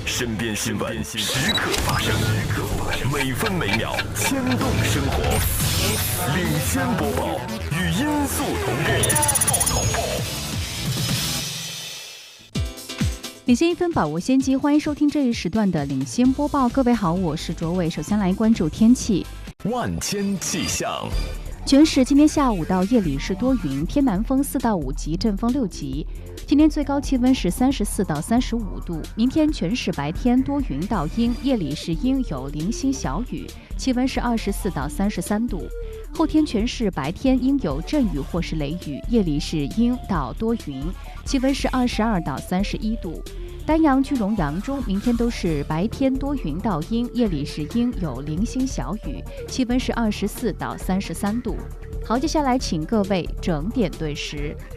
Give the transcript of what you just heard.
身边新闻时刻发生，每分每秒牵动生活。领先播报，与音速同步。 领先1分，把握先机。欢迎收听这一时段的领先播报。各位好，我是卓伟。首先来关注天气。 万千气象。 全市今天下午到夜里是多云，偏南风4到5级，阵风6级。今天最高气温是34到35度。明天全市白天多云到阴，夜里是阴有零星小雨，气温是24到33度。后天全市白天阴有阵雨或是雷雨，夜里是阴到多云，气温是22到31度。丹阳、句容、扬州明天都是白天多云到阴，夜里是阴有零星小雨，气温是24到33度。好，接下来请各位整点对时。